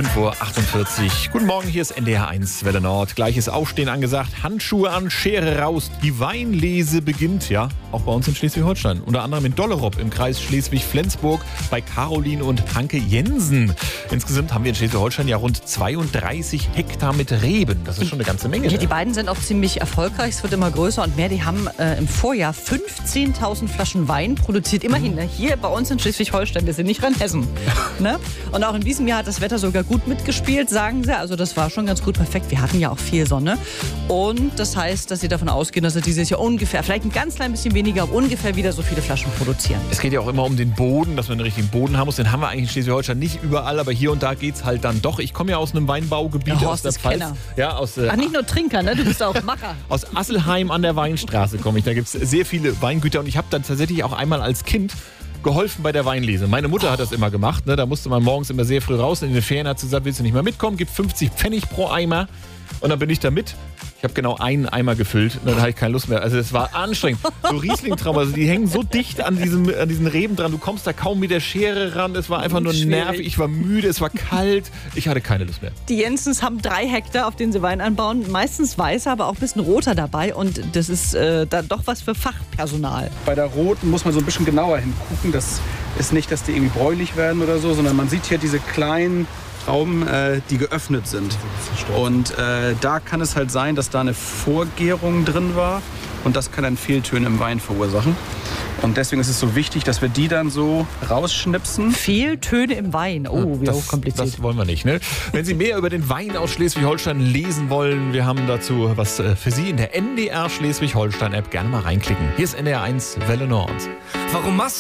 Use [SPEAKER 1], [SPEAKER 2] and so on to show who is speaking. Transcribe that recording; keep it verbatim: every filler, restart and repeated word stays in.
[SPEAKER 1] fünf Uhr achtundvierzig. Guten Morgen, hier ist N D R eins Welle Nord. Gleiches Aufstehen angesagt, Handschuhe an, Schere raus. Die Weinlese beginnt, ja, auch bei uns in Schleswig-Holstein. Unter anderem in Dollerop im Kreis Schleswig-Flensburg bei Caroline und Hanke Jensen. Insgesamt haben wir in Schleswig-Holstein ja rund zweiunddreißig Hektar mit Reben. Das ist schon eine ganze Menge.
[SPEAKER 2] Ja, die beiden sind auch ziemlich erfolgreich. Es wird immer größer und mehr. Die haben äh, im Vorjahr fünfzehntausend Flaschen Wein produziert. Immerhin, ne? Hier bei uns in Schleswig-Holstein. Wir sind nicht Rheinhessen. Ne? Und auch in diesem Jahr hat das Wetter sogar gut mitgespielt, sagen sie. Also das war schon ganz gut, perfekt. Wir hatten ja auch viel Sonne. Und das heißt, dass sie davon ausgehen, dass sie dieses Jahr ungefähr, vielleicht ein ganz klein bisschen weniger, aber ungefähr wieder so viele Flaschen produzieren.
[SPEAKER 1] Es geht ja auch immer um den Boden, dass man einen richtigen Boden haben muss. Den haben wir eigentlich in Schleswig-Holstein nicht überall, aber hier und da geht es halt dann doch. Ich komme ja aus einem Weinbaugebiet
[SPEAKER 2] Ja,
[SPEAKER 1] aus der Pfalz. Ja, aus, äh,
[SPEAKER 2] Ach, nicht nur Trinker, ne? Du bist auch Macher.
[SPEAKER 1] Aus Asselheim an der Weinstraße komme ich. Da gibt es sehr viele Weingüter und ich habe dann tatsächlich auch einmal als Kind geholfen bei der Weinlese. Meine Mutter hat das immer gemacht. Ne? Da musste man morgens immer sehr früh raus. In den Ferien hat sie gesagt, willst du nicht mehr mitkommen? Gib fünfzig Pfennig pro Eimer. Und dann bin ich da mit. Ich habe genau einen Eimer gefüllt und dann hatte ich keine Lust mehr. Also es war anstrengend. So Riesling-Traum, also die hängen so dicht an, diesem, an diesen Reben dran. Du kommst da kaum mit der Schere ran. Es war einfach nur nervig. Ich war müde, es war kalt. Ich hatte keine Lust mehr.
[SPEAKER 2] Die Jensens haben drei Hektar, auf denen sie Wein anbauen. Meistens weißer, aber auch ein bisschen roter dabei. Und das ist äh, dann doch was für Fachpersonal.
[SPEAKER 3] Bei der roten muss man so ein bisschen genauer hingucken. Das ist nicht, dass die irgendwie bräunlich werden oder so, sondern man sieht hier diese kleinen Trauben, äh, die geöffnet sind. Und äh, da kann es halt sein, dass da eine Vorgärung drin war und das kann dann Fehltöne im Wein verursachen. Und deswegen ist es so wichtig, dass wir die dann so rausschnipsen.
[SPEAKER 2] Fehltöne im Wein. Oh, wie
[SPEAKER 1] das,
[SPEAKER 2] hochkompliziert.
[SPEAKER 1] Das wollen wir nicht. Ne? Wenn Sie mehr über den Wein aus Schleswig-Holstein lesen wollen, wir haben dazu was für Sie in der N D R Schleswig-Holstein-App. Gerne mal reinklicken. Hier ist N D R eins Welle Nord.
[SPEAKER 4] Warum machst